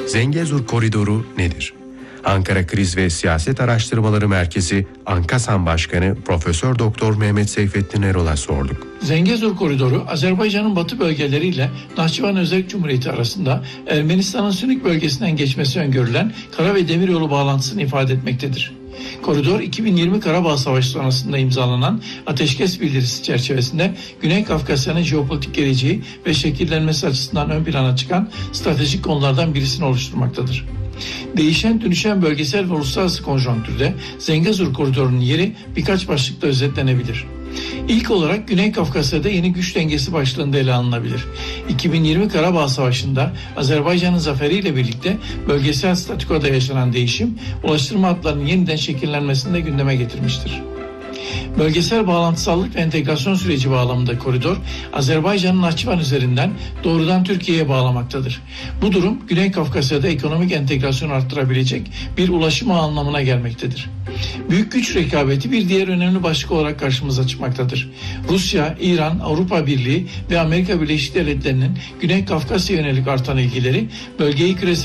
Zengezur Koridoru nedir? Ankara Kriz ve Siyaset Araştırmaları Merkezi ANKASAM Başkanı Profesör Doktor Mehmet Seyfettin Erol'a sorduk. Zengezur Koridoru, Azerbaycan'ın batı bölgeleriyle Nahçıvan Özerk Cumhuriyeti arasında Ermenistan'ın Sünük bölgesinden geçmesi öngörülen kara ve demiryolu bağlantısını ifade etmektedir. Koridor, 2020 Karabağ Savaşı sonrasında imzalanan ateşkes bildirisi çerçevesinde Güney Kafkasya'nın jeopolitik geleceği ve şekillenmesi açısından ön plana çıkan stratejik konulardan birisini oluşturmaktadır. Değişen dönüşen bölgesel ve uluslararası konjonktürde Zengezur Koridoru'nun yeri birkaç başlıkta özetlenebilir. İlk olarak Güney Kafkasya'da yeni güç dengesi başlığında ele alınabilir. 2020 Karabağ Savaşı'nda Azerbaycan'ın zaferiyle birlikte bölgesel statükoda yaşanan değişim, ulaştırma hatlarının yeniden şekillenmesini de gündeme getirmiştir. Bölgesel bağlantısallık ve entegrasyon süreci bağlamında koridor, Azerbaycan'ın Nahçıvan üzerinden doğrudan Türkiye'ye bağlamaktadır. Bu durum, Güney Kafkasya'da ekonomik entegrasyonu arttırabilecek bir ulaşım ağı anlamına gelmektedir. Büyük güç rekabeti bir diğer önemli başlık olarak karşımıza çıkmaktadır. Rusya, İran, Avrupa Birliği ve Amerika Birleşik Devletleri'nin Güney Kafkasya yönelik artan ilgileri, bölgeyi küresel